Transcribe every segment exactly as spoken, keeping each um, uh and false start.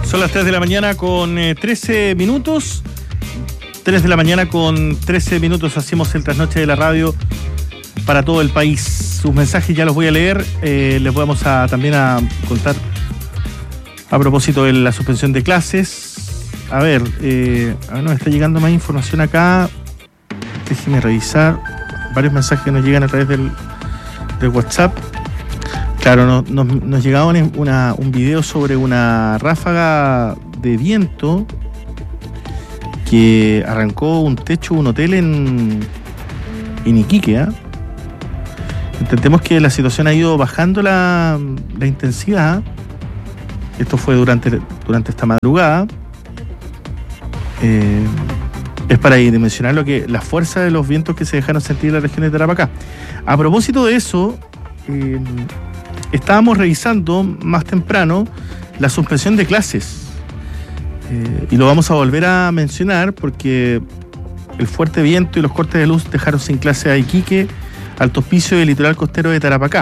Son las tres de la mañana con eh, trece minutos. tres de la mañana con trece minutos. Hacemos el trasnoche de la radio para todo el país. Sus mensajes ya los voy a leer. Eh, les vamos a también a contar a propósito de la suspensión de clases. A ver, eh, a ver, nos está llegando más información acá. Déjeme revisar. Varios mensajes que nos llegan a través del, del WhatsApp. Claro, nos, nos, nos llegaba una, un video sobre una ráfaga de viento que arrancó un techo de un hotel en, en Iquique. ¿eh? Entendemos que la situación ha ido bajando la, la intensidad. Esto fue durante, durante esta madrugada. Eh, es para dimensionar lo que la fuerza de los vientos que se dejaron sentir en la región de Tarapacá. A propósito de eso, eh, estábamos revisando más temprano la suspensión de clases. Eh, y lo vamos a volver a mencionar porque el fuerte viento y los cortes de luz dejaron sin clase a Iquique, Alto Hospicio y el litoral costero de Tarapacá.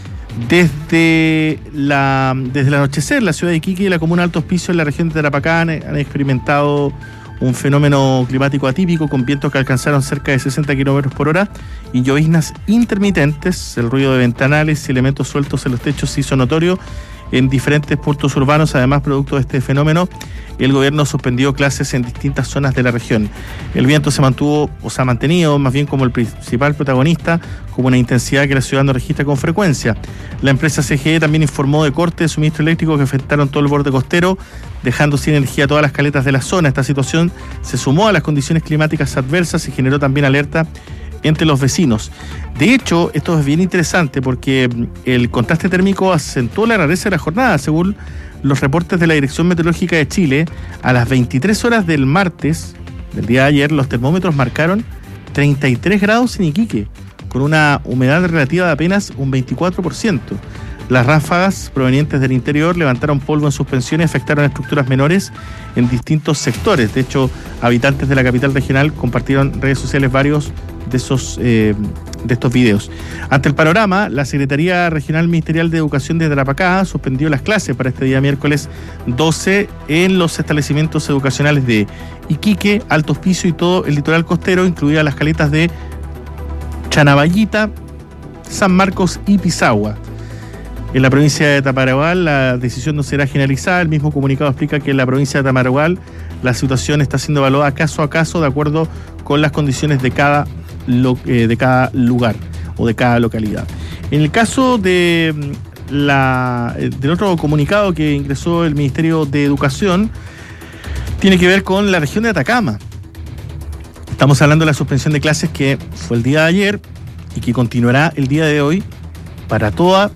Desde, la, desde el anochecer, la ciudad de Iquique y la comuna Alto Hospicio en la región de Tarapacá han, han experimentado un fenómeno climático atípico con vientos que alcanzaron cerca de sesenta kilómetros por hora y lloviznas intermitentes. El ruido de ventanales y elementos sueltos en los techos se hizo notorio en diferentes puntos urbanos. Además, producto de este fenómeno, el gobierno suspendió clases en distintas zonas de la región. El viento se mantuvo, o se ha mantenido, más bien como el principal protagonista, como una intensidad que la ciudad no registra con frecuencia. La empresa C G E también informó de cortes de suministro eléctrico que afectaron todo el borde costero, dejando sin energía todas las caletas de la zona. Esta situación se sumó a las condiciones climáticas adversas y generó también alerta entre los vecinos. De hecho, esto es bien interesante porque el contraste térmico acentuó la rareza de la jornada. Según los reportes de la Dirección Meteorológica de Chile, a las veintitrés horas del martes, del día de ayer, los termómetros marcaron treinta y tres grados en Iquique, con una humedad relativa de apenas un veinticuatro por ciento. Las ráfagas provenientes del interior levantaron polvo en suspensión y afectaron a estructuras menores en distintos sectores. De hecho, habitantes de la capital regional compartieron en redes sociales varios de esos eh, de estos videos. Ante el panorama, la Secretaría Regional Ministerial de Educación de Tarapacá suspendió las clases para este día miércoles doce en los establecimientos educacionales de Iquique, Alto Hospicio y todo el litoral costero, incluidas las caletas de Chanaballita, San Marcos y Pisagua. En la provincia de Tamarugal la decisión no será generalizada. El mismo comunicado explica que en la provincia de Tamarugal la situación está siendo evaluada caso a caso de acuerdo con las condiciones de cada, lo, eh, de cada lugar o de cada localidad. En el caso de la, del otro comunicado que ingresó el Ministerio de Educación, tiene que ver con la región de Atacama. Estamos hablando de la suspensión de clases que fue el día de ayer y que continuará el día de hoy para toda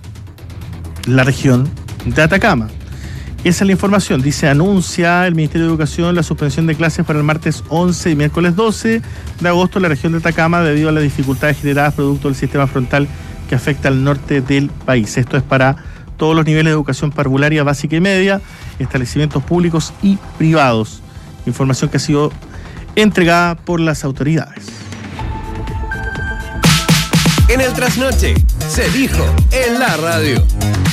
la región de Atacama. Esa es la información. Dice, anuncia el Ministerio de Educación la suspensión de clases para el martes once y miércoles doce de agosto en la región de Atacama debido a las dificultades generadas producto del sistema frontal que afecta al norte del país. Esto es para todos los niveles de educación parvularia, básica y media, establecimientos públicos y privados. Información que ha sido entregada por las autoridades. En el trasnoche se dijo en la radio.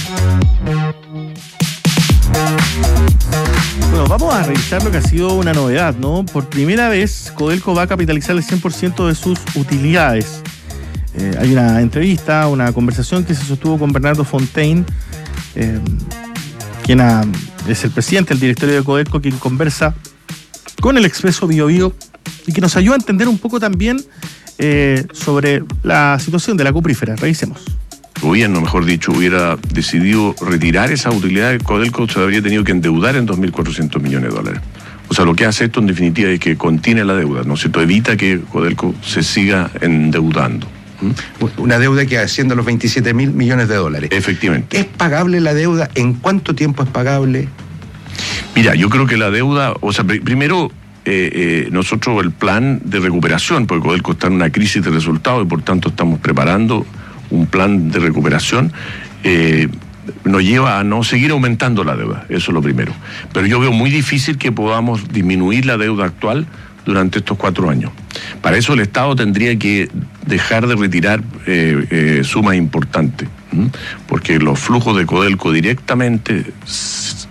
Bueno, vamos a revisar lo que ha sido una novedad, ¿no? Por primera vez, Codelco va a capitalizar el cien por ciento de sus utilidades. Eh, hay una entrevista, una conversación que se sostuvo con Bernardo Fontaine, eh, quien ha, es el presidente del directorio de Codelco, quien conversa con el Expreso Bio Bio y que nos ayuda a entender un poco también eh, sobre la situación de la cuprífera. Revisemos. El gobierno, mejor dicho, hubiera decidido retirar esa utilidad, Codelco se habría tenido que endeudar en dos mil cuatrocientos millones de dólares. O sea, lo que hace esto en definitiva es que contiene la deuda, ¿no es cierto? Evita que Codelco se siga endeudando. ¿Mm? Una deuda que asciende a los veintisiete mil millones de dólares. Efectivamente. ¿Es pagable la deuda? ¿En cuánto tiempo es pagable? Mira, yo creo que la deuda, o sea, pr- primero... Eh, eh, nosotros el plan de recuperación, porque Codelco está en una crisis de resultados y por tanto estamos preparando un plan de recuperación, eh, nos lleva a no seguir aumentando la deuda, eso es lo primero. Pero yo veo muy difícil que podamos disminuir la deuda actual durante estos cuatro años. Para eso el Estado tendría que dejar de retirar eh, eh, sumas importantes, ¿m? porque los flujos de Codelco directamente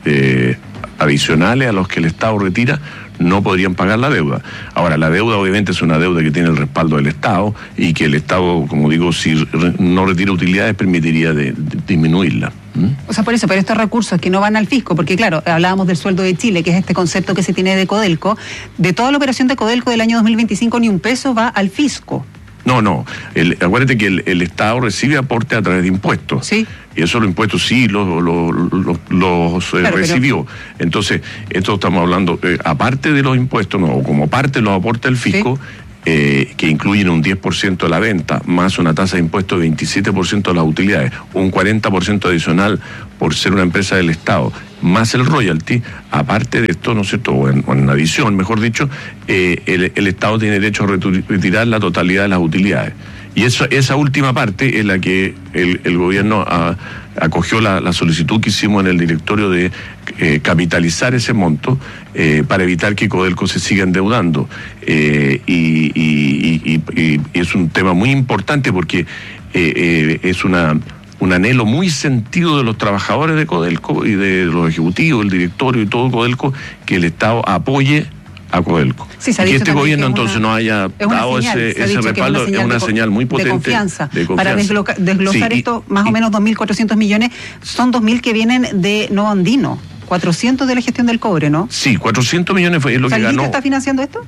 eh, adicionales a los que el Estado retira, no podrían pagar la deuda. Ahora, la deuda obviamente es una deuda que tiene el respaldo del Estado y que el Estado, como digo, si re, no retira utilidades, permitiría de, de disminuirla. ¿Mm? O sea, por eso, pero estos recursos que no van al fisco, porque claro, hablábamos del sueldo de Chile, que es este concepto que se tiene de Codelco, de toda la operación de Codelco del año dos mil veinticinco ni un peso va al fisco. No, no. El, acuérdate que el, el Estado recibe aporte a través de impuestos. Sí. Y eso los impuestos sí los, los, los, los eh, claro, recibió. Pero... Entonces, esto estamos hablando, eh, aparte de los impuestos, no, o como parte de los aportes del fisco, sí. eh, que incluyen un diez por ciento de la venta, más una tasa de impuestos de veintisiete por ciento de las utilidades, un cuarenta por ciento adicional por ser una empresa del Estado, más el royalty, aparte de esto, ¿no es cierto?, o en, o en adición, mejor dicho, eh, el, el Estado tiene derecho a retirar la totalidad de las utilidades. Y eso, esa última parte es la que el, el gobierno a, acogió la, la solicitud que hicimos en el directorio de eh, capitalizar ese monto eh, para evitar que Codelco se siga endeudando. Eh, y, y, y, y, y es un tema muy importante porque eh, eh, es una... un anhelo muy sentido de los trabajadores de Codelco y de los ejecutivos, el directorio y todo Codelco, que el Estado apoye a Codelco. Sí, y que este gobierno que entonces una, no haya dado señal, ese, ese respaldo, es una, es una de, señal muy potente. De confianza. De confianza. Para desgloca, desglosar sí, esto, y, más y, o menos dos mil cuatrocientos millones, son dos mil que vienen de Novo Andino, cuatrocientos de la gestión del cobre, ¿no? Sí, cuatrocientos millones fue lo o sea, que ganó. ¿El está financiando esto?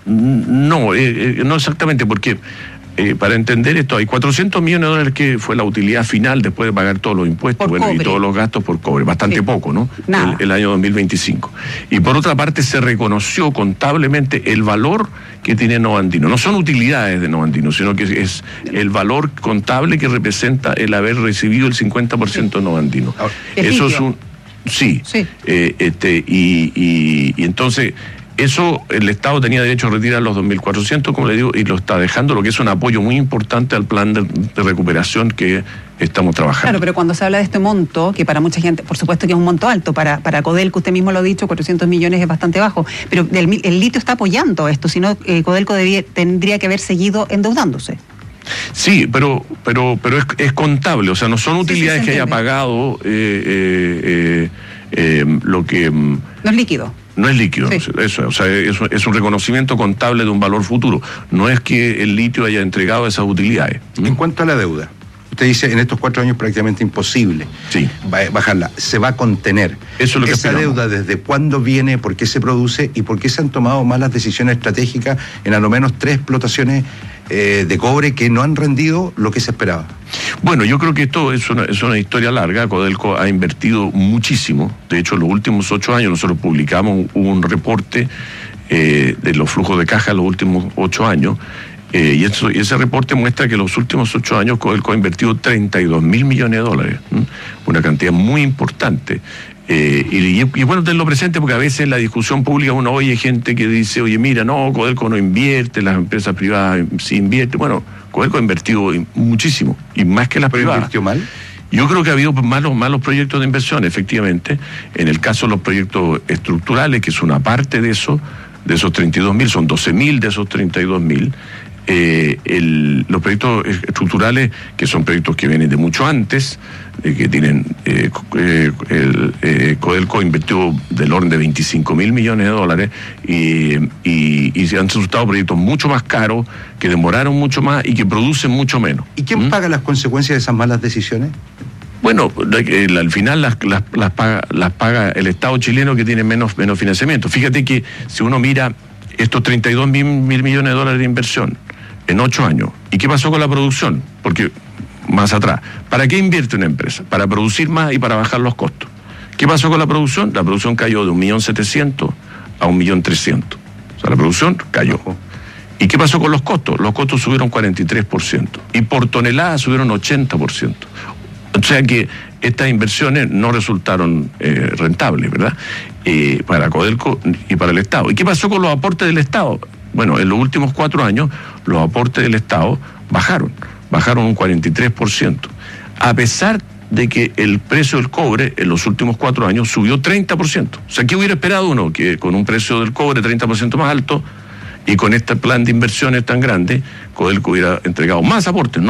No, eh, eh, no exactamente, porque... Eh, para entender esto, hay cuatrocientos millones de dólares que fue la utilidad final después de pagar todos los impuestos bueno, y todos los gastos por cobre. Bastante sí. poco, ¿no? El, el año dos mil veinticinco. Y por otra parte se reconoció contablemente el valor que tiene Novo Andino. No son utilidades de Novo Andino, sino que es el valor contable que representa el haber recibido el cincuenta por ciento sí. de Novo Andino. Eso es un... Sí. sí. Eh, este, y, y, y entonces... Eso el Estado tenía derecho a retirar los dos mil cuatrocientos, como le digo, y lo está dejando, lo que es un apoyo muy importante al plan de, de recuperación que estamos trabajando. Claro, pero cuando se habla de este monto, que para mucha gente, por supuesto que es un monto alto, para, para Codelco, usted mismo lo ha dicho, cuatrocientos millones es bastante bajo, pero el, el litio está apoyando esto, si no, eh, Codelco debía, tendría que haber seguido endeudándose. Sí, pero pero pero es, es contable, o sea, no son utilidades sí, sí, que haya pagado eh, eh, eh, eh, lo que... No es líquido. No es líquido, sí. eso, o sea, es, es un reconocimiento contable de un valor futuro. No es que el litio haya entregado esas utilidades. ¿Mm? En cuanto a la deuda, usted dice en estos cuatro años prácticamente imposible sí. bajarla. Se va a contener. Eso es lo que Esa esperamos. deuda, ¿desde cuándo viene? ¿Por qué se produce? ¿Y por qué se han tomado malas decisiones estratégicas en a lo menos tres explotaciones eh, de cobre que no han rendido lo que se esperaba? Bueno, yo creo que esto es una, es una historia larga. Codelco ha invertido muchísimo. De hecho, en los últimos ocho años nosotros publicamos un, un reporte eh, de los flujos de caja en los últimos ocho años. Eh, y, eso, y ese reporte muestra que en los últimos ocho años Codelco ha invertido treinta y dos mil millones de dólares. ¿m? Una cantidad muy importante. Eh, y, y, y bueno, tenlo presente porque a veces en la discusión pública uno oye gente que dice, oye, mira, no, Codelco no invierte, las empresas privadas sí invierten. Bueno, Codelco ha invertido muchísimo, y más que las ¿Pero privadas. invirtió mal? Yo creo que ha habido malos, malos proyectos de inversión, efectivamente. En el caso de los proyectos estructurales, que es una parte de eso, de esos treinta y dos mil, son doce mil de esos treinta y dos mil. Eh, el, los proyectos estructurales, que son proyectos que vienen de mucho antes, eh, que tienen eh, eh, el eh, Codelco invirtió del orden de veinticinco mil millones de dólares y, y, y se han resultado proyectos mucho más caros, que demoraron mucho más y que producen mucho menos. ¿Y quién ¿Mm? paga las consecuencias de esas malas decisiones? Bueno, al final las, las, las, paga, las paga el Estado chileno, que tiene menos, menos financiamiento. Fíjate que si uno mira estos treinta y dos mil millones de dólares de inversión en ocho años, ¿y qué pasó con la producción? Porque más atrás, ¿para qué invierte una empresa? Para producir más y para bajar los costos. ¿Qué pasó con la producción? La producción cayó de un millón setecientos a un millón trescientos. O sea, la producción cayó. ¿Y qué pasó con los costos? Los costos subieron cuarenta y tres por ciento y por tonelada subieron ochenta por ciento. O sea que estas inversiones no resultaron eh, rentables, ¿verdad? Eh, para Codelco y para el Estado. ¿Y qué pasó con los aportes del Estado? Bueno, en los últimos cuatro años los aportes del Estado bajaron, bajaron un cuarenta y tres por ciento. A pesar de que el precio del cobre en los últimos cuatro años subió treinta por ciento. O sea, ¿qué hubiera esperado uno? Que con un precio del cobre treinta por ciento más alto y con este plan de inversiones tan grande, Codelco hubiera entregado más aportes, no menos.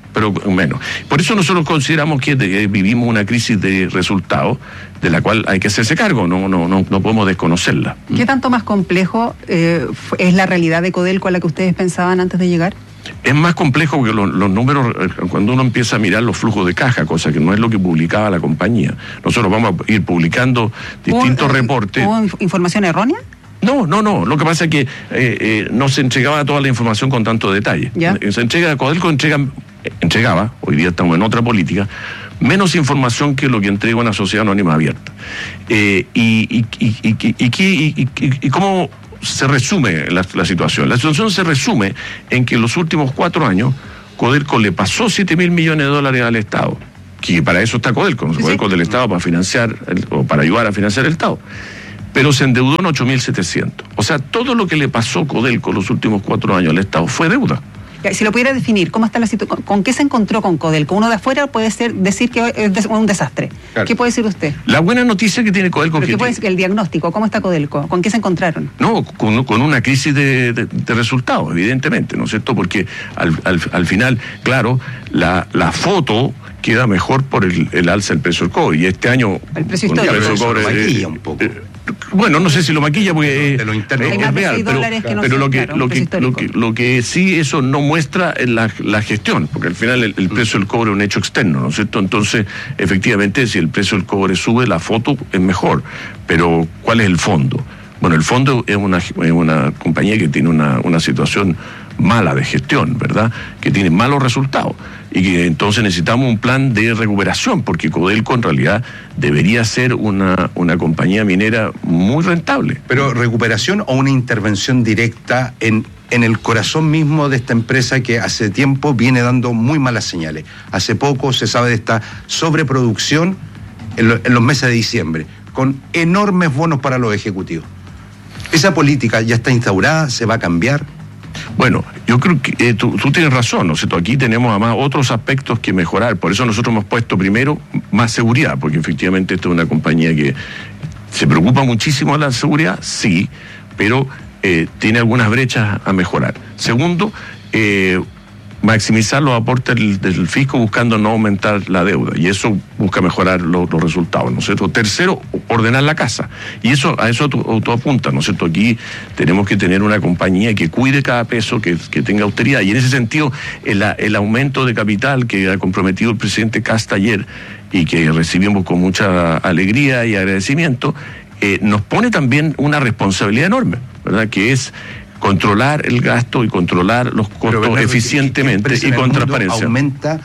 pero menos. Por eso nosotros consideramos que de, vivimos una crisis de resultados de la cual hay que hacerse cargo, no no no, no podemos desconocerla. ¿Qué tanto más complejo eh, es la realidad de Codelco a la que ustedes pensaban antes de llegar? Es más complejo que los, los números, cuando uno empieza a mirar los flujos de caja, cosa que no es lo que publicaba la compañía. Nosotros vamos a ir publicando distintos ¿Hubo, reportes. ¿Hubo información errónea? No, no, no. Lo que pasa es que eh, eh, no se entregaba toda la información con tanto detalle. ¿Ya? Se entrega, Codelco entrega, entregaba, hoy día estamos en otra política, menos información que lo que entrega una sociedad anónima abierta. Eh, y, y, y, y, y, y, y, y, y cómo se resume la, la situación. La situación se resume en que en los últimos cuatro años Codelco le pasó siete mil millones de dólares al Estado, que para eso está Codelco, sí, Codelco sí. del Estado para financiar el, o para ayudar a financiar el Estado. Pero se endeudó en ocho mil setecientos. O sea, todo lo que le pasó Codelco los últimos cuatro años al Estado fue deuda. Si lo pudiera definir, ¿cómo está la situación? ¿Con qué se encontró con Codelco? Uno de afuera puede ser decir que es un desastre. Claro. ¿Qué puede decir usted? La buena noticia que tiene Codelco... ¿Pero qué puede decir? El diagnóstico, ¿cómo está Codelco? ¿Con qué se encontraron? No, con, con una crisis de, de, de resultados, evidentemente, ¿no es cierto? Porque al, al, al final, claro, la, la foto queda mejor por el, el alza del precio del cobre. Y este año... El precio histórico. El precio del cobre, maquilla eh, un poco. Eh, bueno, no sé si lo maquilla porque de lo interno es, es real, pero, no pero lo, que, claro, lo, que, lo, que, lo que sí eso no muestra es la, la gestión, porque al final el, el precio del cobre es un hecho externo, ¿no es cierto? Entonces, efectivamente, si el precio del cobre sube, la foto es mejor, pero ¿cuál es el fondo? Bueno, el fondo es una, es una compañía que tiene una, una situación mala de gestión, ¿verdad? Que tiene malos resultados y que entonces necesitamos un plan de recuperación, porque Codelco en realidad debería ser una, una compañía minera muy rentable. Pero recuperación o una intervención directa en, en el corazón mismo de esta empresa que hace tiempo viene dando muy malas señales. Hace poco se sabe de esta sobreproducción en, lo, en los meses de diciembre, con enormes bonos para los ejecutivos. ¿Esa política ya está instaurada? ¿Se va a cambiar? Bueno, yo creo que eh, tú, tú tienes razón, ¿no es cierto? Aquí tenemos además otros aspectos que mejorar, por eso nosotros hemos puesto primero más seguridad, porque efectivamente esta es una compañía que se preocupa muchísimo de la seguridad, sí, pero eh, tiene algunas brechas a mejorar. Segundo, eh, maximizar los aportes del, del fisco buscando no aumentar la deuda, y eso busca mejorar lo, los resultados, ¿no es cierto? Tercero, ordenar la casa, y eso a eso tú, tú apuntas, ¿no es cierto? Aquí tenemos que tener una compañía que cuide cada peso, que, que tenga austeridad, y en ese sentido el, el aumento de capital que ha comprometido el presidente Kast ayer y que recibimos con mucha alegría y agradecimiento, eh, nos pone también una responsabilidad enorme, ¿verdad? Que es controlar el gasto y controlar los costos Bernardo, eficientemente y con transparencia. Aumenta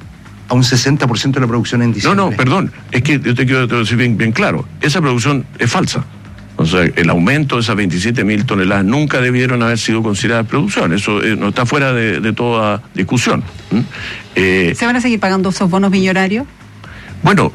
a un sesenta por ciento de la producción en diciembre. No, no, perdón, es que yo te quiero decir bien, bien claro, esa producción es falsa. O sea, el aumento de esas veintisiete mil toneladas nunca debieron haber sido consideradas producción, eso eh, no está fuera de, de toda discusión. ¿Mm? Eh, ¿Se van a seguir pagando esos bonos millonarios? Bueno,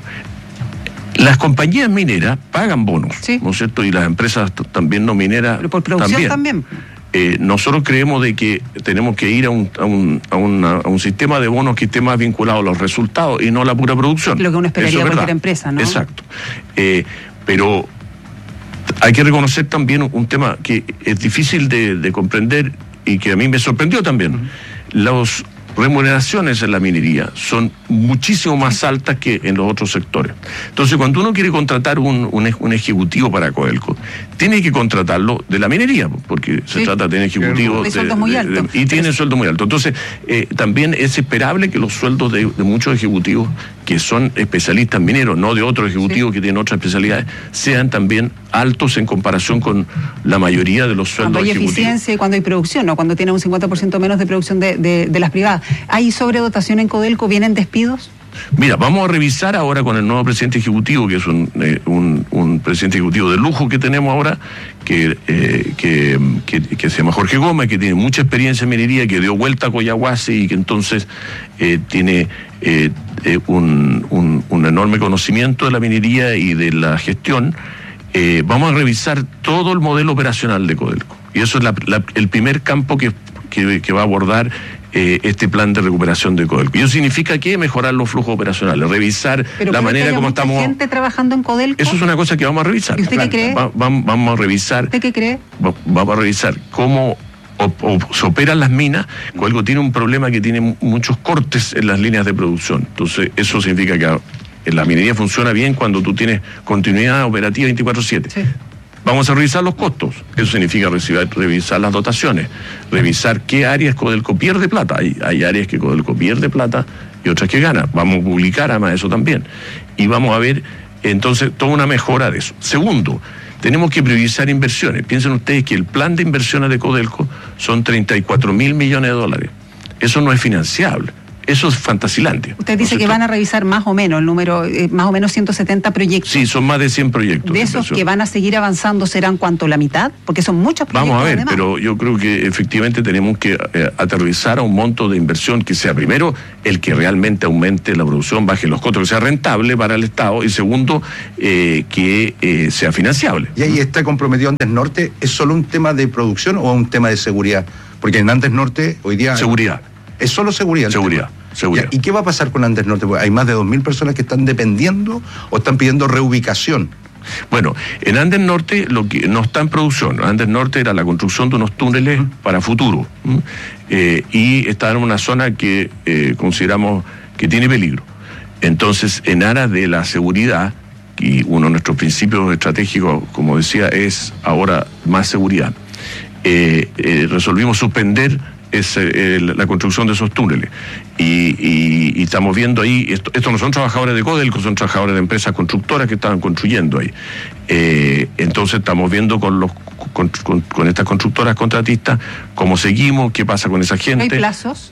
las compañías mineras pagan bonos, sí, ¿no es cierto? Y las empresas t- también no mineras pero por producción también. también. Eh, nosotros creemos de que tenemos que ir a un, a, un, a, una, a un sistema de bonos que esté más vinculado a los resultados y no a la pura producción. Lo que uno esperaría de cualquier verdad. empresa, ¿no? Exacto. Eh, pero hay que reconocer también un, un tema que es difícil de, de comprender y que a mí me sorprendió también. Uh-huh. Los remuneraciones en la minería son muchísimo más altas que en los otros sectores. Entonces, cuando uno quiere contratar un, un, un ejecutivo para Codelco, tiene que contratarlo de la minería, porque se sí. trata de tener ejecutivos de, sueldos muy altos. y tienen sueldos muy altos. Entonces, eh, también es esperable que los sueldos de, de muchos ejecutivos que son especialistas mineros, no de otros ejecutivos sí. que tienen otras especialidades, sean también altos en comparación con la mayoría de los sueldos ejecutivos. Cuando hay ejecutivos. eficiencia y cuando hay producción, ¿no? Cuando tiene un cincuenta por ciento menos de producción de, de, de las privadas. ¿Hay sobredotación en Codelco? ¿Vienen despidos? Mira, vamos a revisar ahora con el nuevo presidente ejecutivo, que es un, eh, un, un presidente ejecutivo de lujo que tenemos ahora, que, eh, que, que, que se llama Jorge Gómez, que tiene mucha experiencia en minería, que dio vuelta a Coyahuasi y que entonces eh, tiene eh, eh, un, un, un enorme conocimiento de la minería y de la gestión. Eh, vamos a revisar todo el modelo operacional de Codelco. Y eso es la, la, el primer campo que, que, que va a abordar Eh, este plan de recuperación de Codelco. Y eso significa que mejorar los flujos operacionales, revisar Pero la manera como estamos. ¿Hay gente trabajando en Codelco? Eso es una cosa que vamos a revisar. ¿Y usted qué cree? Va, va, vamos a revisar. ¿Usted qué cree? Va, vamos a revisar cómo o, o se operan las minas, Codelco tiene un problema que tiene muchos cortes en las líneas de producción. Entonces, eso significa que la minería funciona bien cuando tú tienes continuidad operativa veinticuatro siete. Sí. Vamos a revisar los costos. Eso significa revisar, revisar las dotaciones, revisar qué áreas Codelco pierde plata. Hay, hay áreas que Codelco pierde plata y otras que gana. Vamos a publicar además eso también. Y vamos a ver, entonces, toda una mejora de eso. Segundo, tenemos que priorizar inversiones. Piensen ustedes que el plan de inversiones de Codelco son treinta y cuatro mil millones de dólares. Eso no es financiable. Eso es fantasilante. Usted dice que van a revisar más o menos el número, eh, más o menos ciento setenta proyectos. Sí, son más de cien proyectos. ¿De esos que van a seguir avanzando serán cuánto, la mitad? Porque son muchos proyectos. Vamos a ver, además. Pero yo creo que efectivamente tenemos que eh, aterrizar a un monto de inversión que sea, primero, el que realmente aumente la producción, baje los costos, que sea rentable para el Estado, y segundo, eh, que eh, sea financiable. ¿Y ahí está comprometido Andes Norte? ¿Es solo un tema de producción o un tema de seguridad? Porque en Andes Norte hoy día... Seguridad. Es solo seguridad. Seguridad. Seguridad. ¿Y qué va a pasar con Andes Norte? Porque hay más de dos mil personas que están dependiendo o están pidiendo reubicación. Bueno, en Andes Norte lo que no está en producción. Andes Norte era la construcción de unos túneles uh-huh. para futuro. ¿Mm? Eh, y está en una zona que eh, consideramos que tiene peligro. Entonces, en aras de la seguridad, y uno de nuestros principios estratégicos, como decía, es ahora más seguridad, eh, eh, resolvimos suspender es eh, la construcción de esos túneles y, y, y estamos viendo ahí, esto, estos no son trabajadores de Codelco, son trabajadores de empresas constructoras que estaban construyendo ahí, eh, entonces estamos viendo con los con, con, con estas constructoras contratistas cómo seguimos, qué pasa con esa gente. ¿Hay plazos?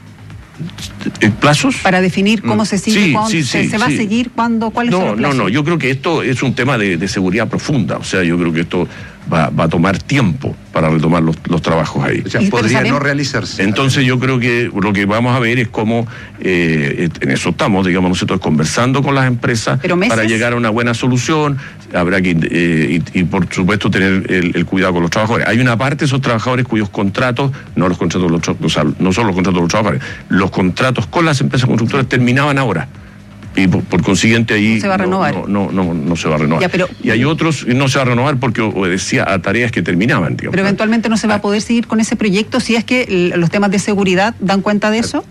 ¿Plazos? Para definir cómo se sigue, sí, cuándo, sí, se, sí, se va sí. a seguir, cuándo, cuáles no, son los plazos. No, no, yo creo que esto es un tema de, de seguridad profunda, o sea, yo creo que esto va, va a tomar tiempo para retomar los, los trabajos ahí. O sea, podría no realizarse. Entonces yo creo que lo que vamos a ver es cómo, eh, en eso estamos, digamos, nosotros conversando con las empresas para llegar a una buena solución. Habrá que, eh, y, y por supuesto tener el, el cuidado con los trabajadores. Hay una parte de esos trabajadores cuyos contratos, no los contratos de los, o sea, no solo los contratos de los trabajadores, los contratos con las empresas constructoras terminaban ahora. Y por, por consiguiente ahí no se va a renovar. No, no, no, no, no se va a renovar. Ya, pero, y hay otros no se va a renovar porque obedecía a tareas que terminaban, digamos. Pero eventualmente no se va a poder seguir con ese proyecto si es que los temas de seguridad dan cuenta de eso.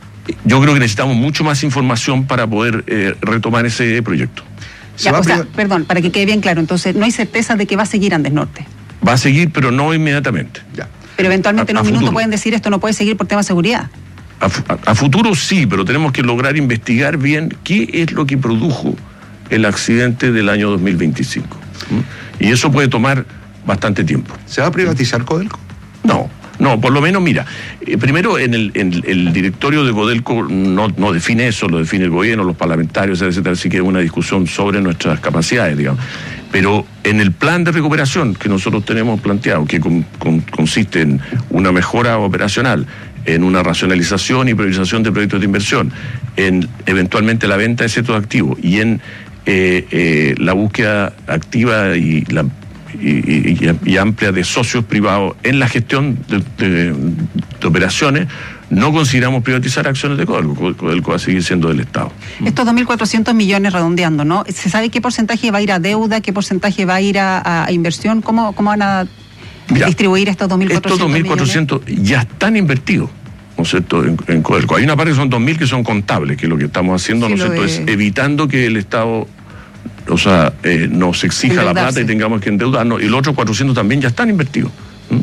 Yo creo que necesitamos mucho más información para poder eh, retomar ese proyecto. Ya, o sea, perdón, para que quede bien claro, entonces no hay certeza de que va a seguir Andes Norte. Va a seguir, pero no inmediatamente. Ya. Pero eventualmente a, en un a minuto futuro. pueden decir esto no puede seguir por tema de seguridad. A, a, a futuro sí, pero tenemos que lograr investigar bien qué es lo que produjo el accidente del año dos mil veinticinco. ¿Mm? Y eso puede tomar bastante tiempo. ¿Se va a privatizar Codelco? No, no, por lo menos, mira, eh, primero en el, en el directorio de Codelco no, no define eso, lo define el gobierno, los parlamentarios, etcétera, así que es una discusión sobre nuestras capacidades, digamos. Pero en el plan de recuperación que nosotros tenemos planteado, que con, con, consiste en una mejora operacional, en una racionalización y priorización de proyectos de inversión, en eventualmente la venta de ciertos activos y en eh, eh, la búsqueda activa y la Y, y, y amplia de socios privados en la gestión de, de, de operaciones, no consideramos privatizar acciones de Codelco. Codelco va a seguir siendo del Estado. Estos dos mil cuatrocientos millones redondeando, ¿no? ¿Se sabe qué porcentaje va a ir a deuda, qué porcentaje va a ir a, a inversión? ¿Cómo, cómo van a Mira, distribuir estos dos mil cuatrocientos estos dos mil cuatrocientos ya están invertidos, ¿no es cierto?, en, en Codelco. Hay una parte que son dos mil que son contables, que lo que estamos haciendo, sí, ¿no es cierto?, de... es evitando que el Estado... O sea, eh, nos exija la plata y tengamos que endeudarnos. Y los otros cuatrocientos también ya están invertidos. ¿Mm?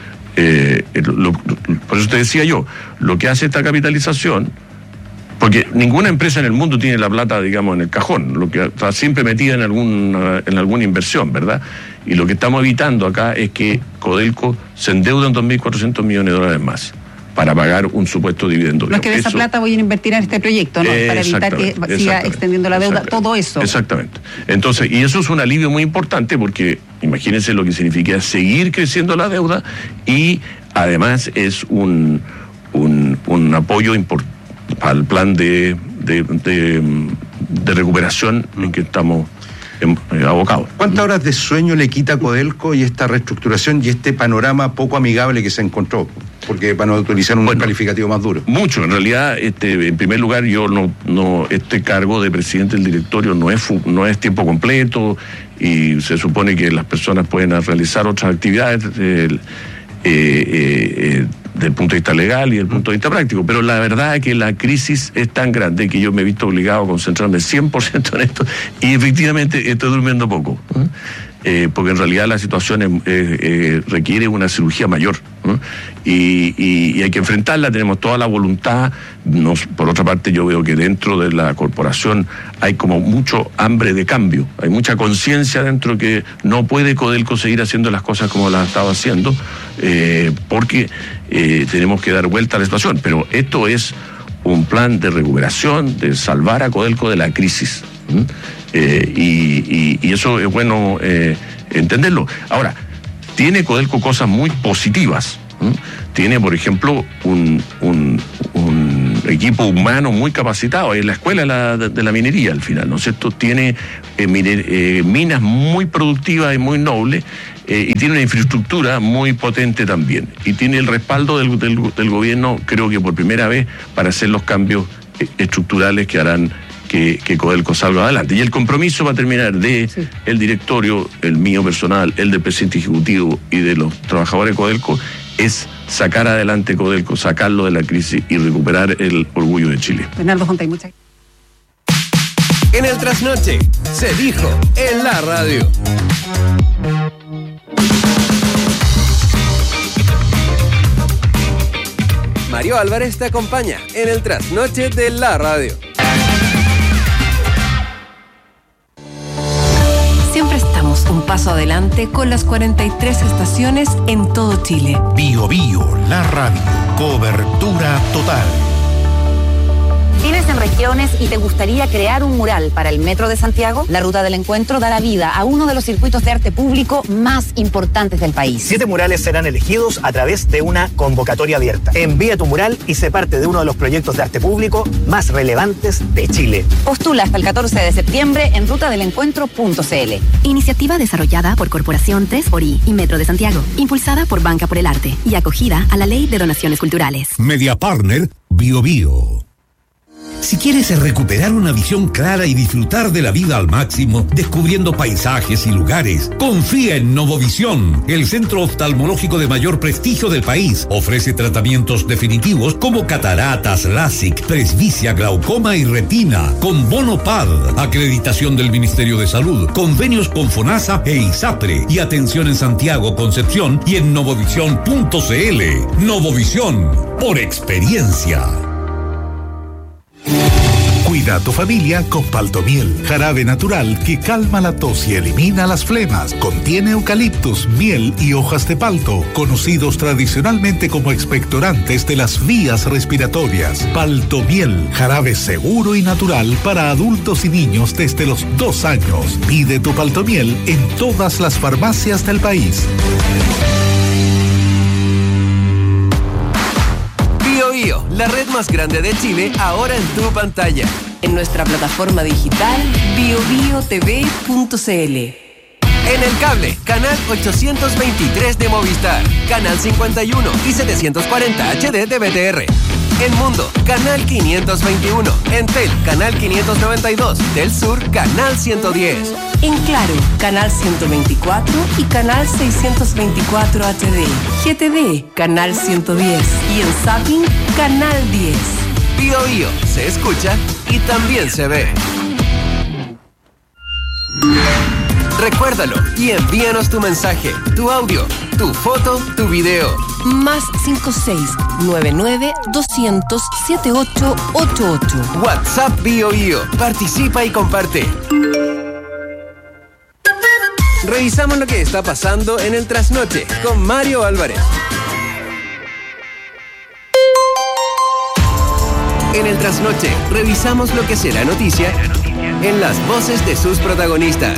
Eh, lo, por eso te decía yo, lo que hace esta capitalización, porque ninguna empresa en el mundo tiene la plata, digamos, en el cajón, lo que está siempre metida en alguna, en alguna inversión, ¿verdad? Y lo que estamos evitando acá es que Codelco se endeude en dos mil cuatrocientos millones de dólares más para pagar un supuesto dividendo. No es que de esa eso, plata voy a invertir en este proyecto, ¿no? Para evitar que siga extendiendo la deuda, todo eso. Exactamente. Entonces, y eso es un alivio muy importante porque imagínense lo que significa seguir creciendo la deuda y además es un, un, un apoyo importante al plan de, de, de, de recuperación en que estamos abocados. ¿Cuántas horas de sueño le quita a Codelco y esta reestructuración y este panorama poco amigable que se encontró? Porque para no utilizar un bueno, calificativo más duro. Mucho, en realidad, este, en primer lugar, yo no, no, este cargo de presidente del directorio no es no es tiempo completo y se supone que las personas pueden realizar otras actividades. Eh, eh, del punto de vista legal y del punto de vista práctico, pero la verdad es que la crisis es tan grande que yo me he visto obligado a concentrarme cien por ciento en esto y efectivamente estoy durmiendo poco, ¿eh? Eh, porque en realidad la situación es, eh, eh, requiere una cirugía mayor, ¿no? y, y, y hay que enfrentarla, tenemos toda la voluntad. Nos, por otra parte, yo veo que dentro de la corporación hay como mucho hambre de cambio, hay mucha conciencia dentro que no puede Codelco seguir haciendo las cosas como las ha estado haciendo, eh, porque eh, tenemos que dar vuelta a la situación, pero esto es un plan de recuperación, de salvar a Codelco de la crisis. ¿Mm? Eh, y, y, y eso es bueno eh, entenderlo. Ahora, tiene Codelco cosas muy positivas. ¿Mm? Tiene, por ejemplo, un, un, un equipo humano muy capacitado. Es la escuela de la, de la minería, al final, ¿no es cierto? Tiene eh, miner, eh, minas muy productivas y muy nobles. Eh, y tiene una infraestructura muy potente también. Y tiene el respaldo del, del, del gobierno, creo que por primera vez, para hacer los cambios eh, estructurales que harán que, que Codelco salga adelante. Y el compromiso va a terminar de sí. el directorio, el mío personal, el del presidente ejecutivo y de los trabajadores de Codelco, es sacar adelante Codelco, sacarlo de la crisis y recuperar el orgullo de Chile. Bernardo Jontay, muchas gracias. En el trasnoche, se dijo en la radio. Mario Álvarez te acompaña en el trasnoche de la radio. Siempre estamos un paso adelante con las cuarenta y tres estaciones en todo Chile. Bio Bio, la radio, cobertura total. ¿Vives en regiones y te gustaría crear un mural para el Metro de Santiago? La Ruta del Encuentro dará vida a uno de los circuitos de arte público más importantes del país. Siete murales serán elegidos a través de una convocatoria abierta. Envía tu mural y sé parte de uno de los proyectos de arte público más relevantes de Chile. Postula hasta el catorce de septiembre en ruta del encuentro punto c l. Iniciativa desarrollada por Corporación tres por I y Metro de Santiago, impulsada por Banca por el Arte y acogida a la Ley de Donaciones Culturales. Media Partner Bio Bio. Si quieres recuperar una visión clara y disfrutar de la vida al máximo, descubriendo paisajes y lugares, confía en Novovisión, el centro oftalmológico de mayor prestigio del país. Ofrece tratamientos definitivos como cataratas, LASIK, presbicia, glaucoma y retina, con bono P A D, acreditación del Ministerio de Salud, convenios con FONASA e ISAPRE, y atención en Santiago, Concepción y en novovisión punto c l. Novovisión, por experiencia. Cuida a tu familia con Paltomiel, jarabe natural que calma la tos y elimina las flemas. Contiene eucaliptus, miel y hojas de palto, conocidos tradicionalmente como expectorantes de las vías respiratorias. Paltomiel, jarabe seguro y natural para adultos y niños desde los dos años. Pide tu Paltomiel en todas las farmacias del país. Bio, la red más grande de Chile, ahora en tu pantalla. En nuestra plataforma digital bio bio t v punto c l. En el cable, canal ochocientos veintitrés de Movistar, canal cincuenta y uno y setecientos cuarenta H D de B T R. En Mundo, canal quinientos veintiuno. En Tel, canal quinientos noventa y dos. Del Sur, canal ciento diez. En Claro, canal ciento veinticuatro y canal seiscientos veinticuatro H D. G T V, canal ciento diez. Y en Zapping, canal diez. Bio Bio, se escucha y también se ve. Recuérdalo y envíanos tu mensaje, tu audio, tu foto, tu video. Más cinco seis nueve nueve dos cero cero siete ocho ocho ocho. WhatsApp Bio Bio. Participa y comparte. Revisamos lo que está pasando en el trasnoche con Mario Álvarez. En el trasnoche, revisamos lo que será noticia en las voces de sus protagonistas.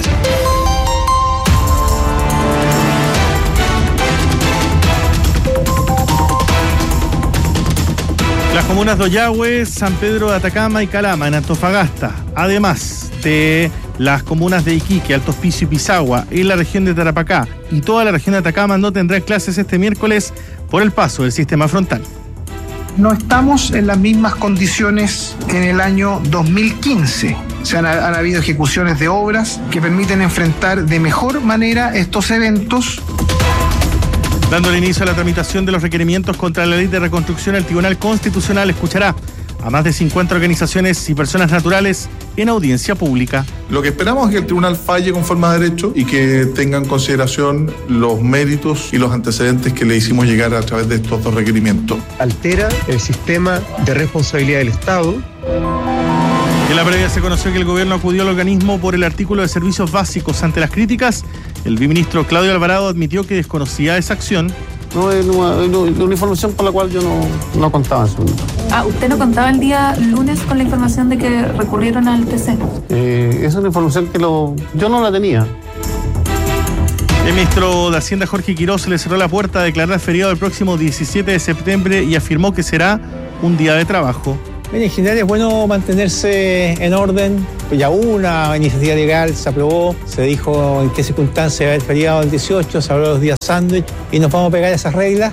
Las comunas de Ollagüe, San Pedro de Atacama y Calama, en Antofagasta, además de las comunas de Iquique, Alto Hospicio y Pisagua, en la región de Tarapacá y toda la región de Atacama, no tendrán clases este miércoles por el paso del sistema frontal. No estamos en las mismas condiciones que en el año dos mil quince. Se han, han habido ejecuciones de obras que permiten enfrentar de mejor manera estos eventos. Dándole inicio a la tramitación de los requerimientos contra la ley de reconstrucción, el Tribunal Constitucional escuchará a más de cincuenta organizaciones y personas naturales en audiencia pública. Lo que esperamos es que el tribunal falle conforme a derecho y que tenga en consideración los méritos y los antecedentes que le hicimos llegar a través de estos dos requerimientos. Altera el sistema de responsabilidad del Estado. En la previa se conoció que el gobierno acudió al organismo por el artículo de servicios básicos. Ante las críticas, el viceministro Claudio Alvarado admitió que desconocía esa acción. No, es una, una información por la cual yo no, no contaba en su momento. Ah, ¿usted no contaba el día lunes con la información de que recurrieron al T C? Eh, es una información que lo, yo no la tenía. El ministro de Hacienda, Jorge Quirós, le cerró la puerta a declarar feriado el próximo diecisiete de septiembre y afirmó que será un día de trabajo. En general es bueno mantenerse en orden. Ya hubo una iniciativa legal, se aprobó, se dijo en qué circunstancias va a haber feriado el dieciocho, se habló de los días sándwich y nos vamos a pegar esas reglas.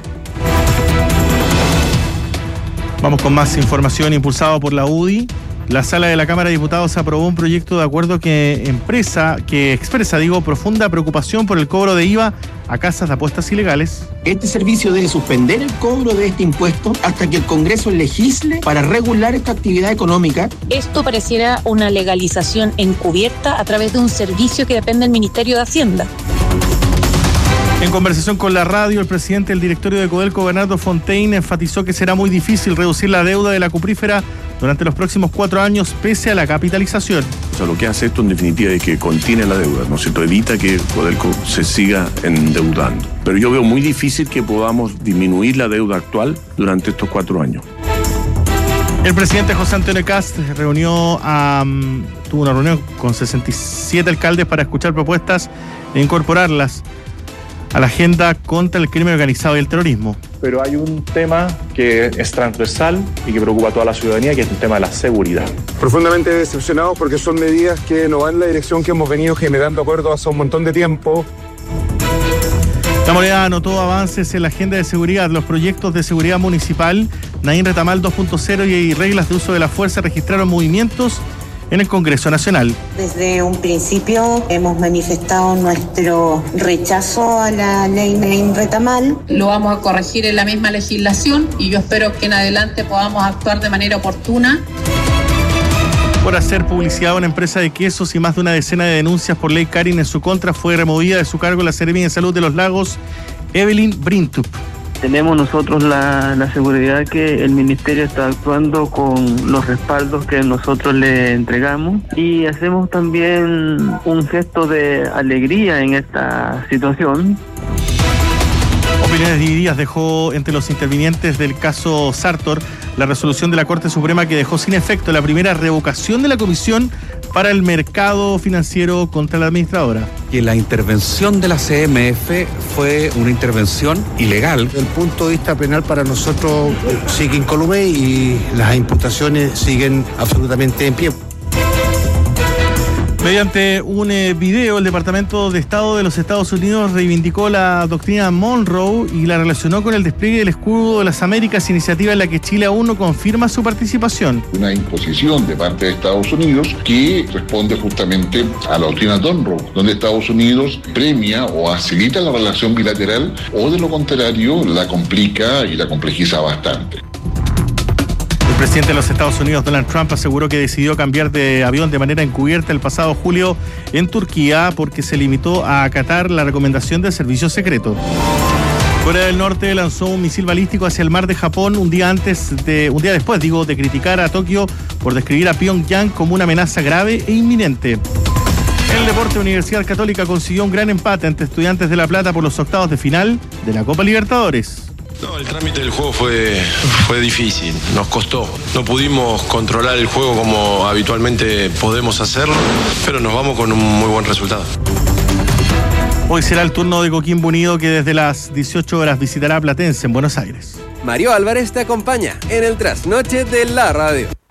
Vamos con más información impulsado por la U D I. La Sala de la Cámara de Diputados aprobó un proyecto de acuerdo que empresa que expresa, digo, profunda preocupación por el cobro de I V A a casas de apuestas ilegales. Este servicio debe suspender el cobro de este impuesto hasta que el Congreso legisle para regular esta actividad económica. Esto pareciera una legalización encubierta a través de un servicio que depende del Ministerio de Hacienda. En conversación con la radio, el presidente del directorio de Codelco, Bernardo Fontaine, enfatizó que será muy difícil reducir la deuda de la cuprífera durante los próximos cuatro años, pese a la capitalización. O sea, lo que hace esto en definitiva es que contiene la deuda, ¿no es cierto? Evita que Codelco se siga endeudando. Pero yo veo muy difícil que podamos disminuir la deuda actual durante estos cuatro años. El presidente José Antonio Kast reunió a, um, tuvo una reunión con sesenta y siete alcaldes para escuchar propuestas e incorporarlas a la agenda contra el crimen organizado y el terrorismo. Pero hay un tema que es transversal y que preocupa a toda la ciudadanía, que es el tema de la seguridad. Profundamente decepcionados porque son medidas que no van en la dirección que hemos venido generando acuerdos hace un montón de tiempo. La Moneda anotó avances en la agenda de seguridad. Los proyectos de seguridad municipal, Naín Retamal dos punto cero y reglas de uso de la fuerza registraron movimientos en el Congreso Nacional. Desde un principio hemos manifestado nuestro rechazo a la ley Naín Retamal. Lo vamos a corregir en la misma legislación y yo espero que en adelante podamos actuar de manera oportuna. Por hacer publicidad a una empresa de quesos y más de una decena de denuncias por ley Karin en su contra, fue removida de su cargo la Seremi de Salud de los Lagos, Evelyn Brintup. Tenemos nosotros la, la seguridad que el Ministerio está actuando con los respaldos que nosotros le entregamos y hacemos también un gesto de alegría en esta situación. Opiniones divididas dejó entre los intervinientes del caso Sartor la resolución de la Corte Suprema que dejó sin efecto la primera revocación de la Comisión para el Mercado Financiero contra la administradora. Que la intervención de la C M F fue una intervención ilegal. Desde el punto de vista penal para nosotros sigue incólume y las imputaciones siguen absolutamente en pie. Mediante un eh, video, el Departamento de Estado de los Estados Unidos reivindicó la doctrina Monroe y la relacionó con el despliegue del escudo de las Américas, iniciativa en la que Chile aún no confirma su participación. Una imposición de parte de Estados Unidos que responde justamente a la doctrina Monroe, donde Estados Unidos premia o facilita la relación bilateral o de lo contrario la complica y la complejiza bastante. El presidente de los Estados Unidos, Donald Trump, aseguró que decidió cambiar de avión de manera encubierta el pasado julio en Turquía porque se limitó a acatar la recomendación del servicio secreto. Corea del Norte lanzó un misil balístico hacia el mar de Japón un día antes de, un día después, digo, de criticar a Tokio por describir a Pyongyang como una amenaza grave e inminente. En el deporte, Universidad Católica consiguió un gran empate ante Estudiantes de La Plata por los octavos de final de la Copa Libertadores. No, el trámite del juego fue, fue difícil, nos costó. No pudimos controlar el juego como habitualmente podemos hacerlo, pero nos vamos con un muy buen resultado. Hoy será el turno de Coquimbo Unido, que desde las dieciocho horas visitará a Platense en Buenos Aires. Mario Álvarez te acompaña en el trasnoche de la radio.